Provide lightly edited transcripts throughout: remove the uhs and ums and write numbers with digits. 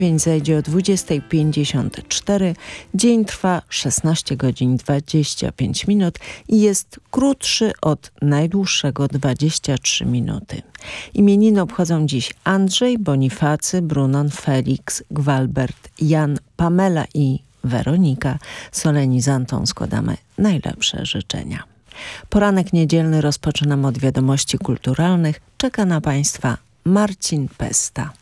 Dzień zajdzie o 20:54, dzień trwa 16 godzin 25 minut i jest krótszy od najdłuższego 23 minuty. Imieniny obchodzą dziś Andrzej, Bonifacy, Brunon, Felix, Gwalbert, Jan, Pamela i Weronika. Solenizantom składamy najlepsze życzenia. Poranek niedzielny rozpoczynam od wiadomości kulturalnych. Czeka na Państwa Marcin Pesta.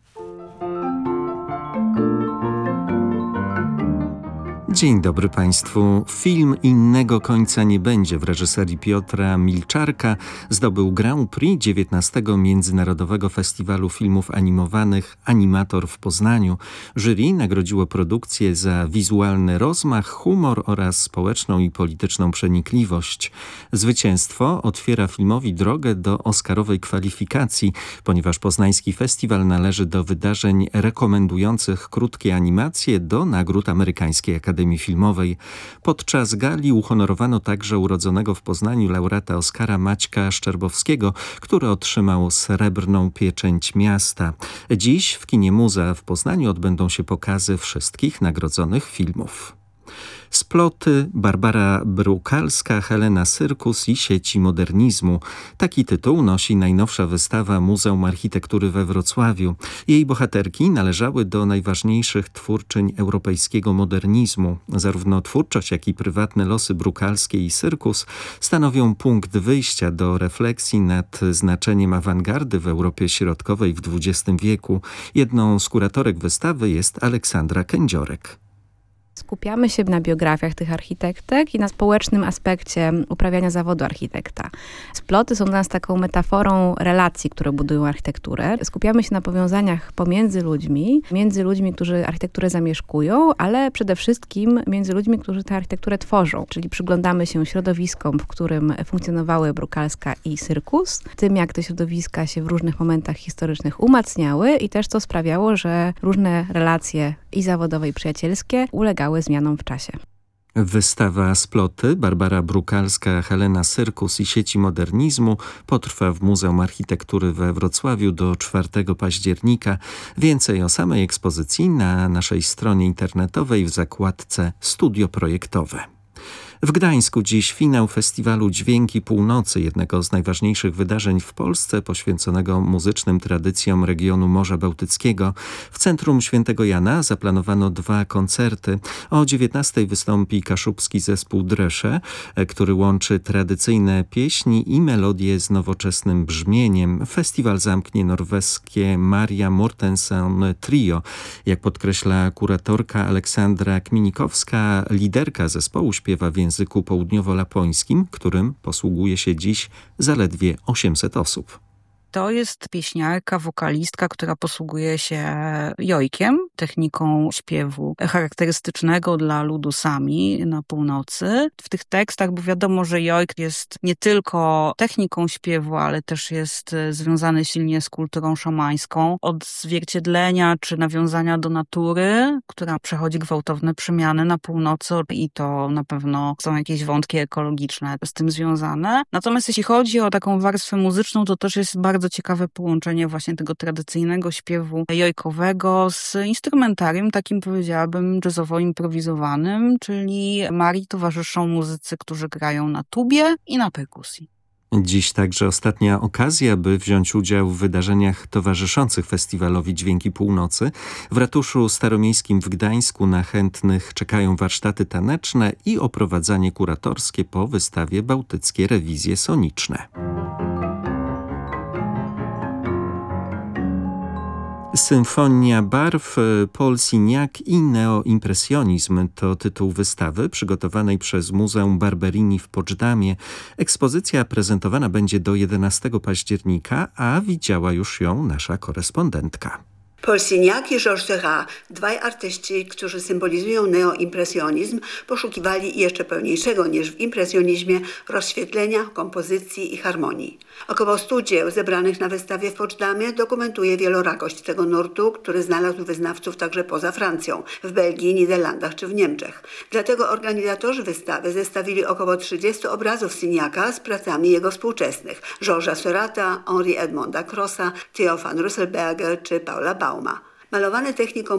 Dzień dobry Państwu. Film Innego końca nie będzie w reżyserii Piotra Milczarka zdobył Grand Prix 19. Międzynarodowego Festiwalu Filmów Animowanych Animator w Poznaniu. Jury nagrodziło produkcję za wizualny rozmach, humor oraz społeczną i polityczną przenikliwość. Zwycięstwo otwiera filmowi drogę do oscarowej kwalifikacji, ponieważ poznański festiwal należy do wydarzeń rekomendujących krótkie animacje do nagród Amerykańskiej Akademii Filmowej. Podczas gali uhonorowano także urodzonego w Poznaniu laureata Oscara Maćka Szczerbowskiego, który otrzymał srebrną pieczęć miasta. Dziś w kinie Muza w Poznaniu odbędą się pokazy wszystkich nagrodzonych filmów. Sploty, Barbara Brukalska, Helena Syrkus i sieci modernizmu. Taki tytuł nosi najnowsza wystawa Muzeum Architektury we Wrocławiu. Jej bohaterki należały do najważniejszych twórczyń europejskiego modernizmu. Zarówno twórczość, jak i prywatne losy Brukalskiej i Syrkus stanowią punkt wyjścia do refleksji nad znaczeniem awangardy w Europie Środkowej w XX wieku. Jedną z kuratorek wystawy jest Aleksandra Kędziorek. Skupiamy się na biografiach tych architektek i na społecznym aspekcie uprawiania zawodu architekta. Sploty są dla nas taką metaforą relacji, które budują architekturę. Skupiamy się na powiązaniach pomiędzy ludźmi, którzy architekturę zamieszkują, ale przede wszystkim między ludźmi, którzy tę architekturę tworzą. Czyli przyglądamy się środowiskom, w którym funkcjonowały Brukalska i Syrkus, tym jak te środowiska się w różnych momentach historycznych umacniały i też to sprawiało, że różne relacje i zawodowe, i przyjacielskie ulegały zmianom w czasie. Wystawa Sploty, Barbara Brukalska, Helena Syrkus i sieci modernizmu potrwa w Muzeum Architektury we Wrocławiu do 4 października. Więcej o samej ekspozycji na naszej stronie internetowej w zakładce Studio Projektowe. W Gdańsku dziś finał festiwalu Dźwięki Północy, jednego z najważniejszych wydarzeń w Polsce poświęconego muzycznym tradycjom regionu Morza Bałtyckiego. W Centrum Świętego Jana zaplanowano 2 koncerty. O 19:00 wystąpi kaszubski zespół Dresze, który łączy tradycyjne pieśni i melodie z nowoczesnym brzmieniem. Festiwal zamknie norweskie Maria Mortensen Trio. Jak podkreśla kuratorka Aleksandra Kminikowska, liderka zespołu śpiewa w języku południowo-lapońskim, którym posługuje się dziś zaledwie 800 osób. To jest pieśniarka, wokalistka, która posługuje się jojkiem, techniką śpiewu charakterystycznego dla ludu Sami na północy. W tych tekstach, bo wiadomo, że jojk jest nie tylko techniką śpiewu, ale też jest związany silnie z kulturą szamańską. Odzwierciedlenia czy nawiązania do natury, która przechodzi gwałtowne przemiany na północy i to na pewno są jakieś wątki ekologiczne z tym związane. Natomiast jeśli chodzi o taką warstwę muzyczną, to też jest bardzo ciekawe połączenie właśnie tego tradycyjnego śpiewu jojkowego z instrumentarium takim, powiedziałabym, jazzowo-improwizowanym, czyli Marii towarzyszą muzycy, którzy grają na tubie i na perkusji. Dziś także ostatnia okazja, by wziąć udział w wydarzeniach towarzyszących festiwalowi Dźwięki Północy. W ratuszu staromiejskim w Gdańsku na chętnych czekają warsztaty taneczne i oprowadzanie kuratorskie po wystawie Bałtyckie Rewizje Soniczne. Symfonia barw, Paul Signac i neoimpresjonizm to tytuł wystawy przygotowanej przez Muzeum Barberini w Poczdamie. Ekspozycja prezentowana będzie do 11 października, a widziała już ją nasza korespondentka. Paul Signac i Georges Seurat, dwaj artyści, którzy symbolizują neoimpresjonizm, poszukiwali jeszcze pełniejszego niż w impresjonizmie rozświetlenia, kompozycji i harmonii. Około 100 dzieł zebranych na wystawie w Poczdamie dokumentuje wielorakość tego nurtu, który znalazł wyznawców także poza Francją, w Belgii, Niderlandach czy w Niemczech. Dlatego organizatorzy wystawy zestawili około 30 obrazów Signaca z pracami jego współczesnych, Georgesa Seurata, Henri Edmonda Crossa, Théophane Rysselberger czy Paula Bauma. Malowany techniką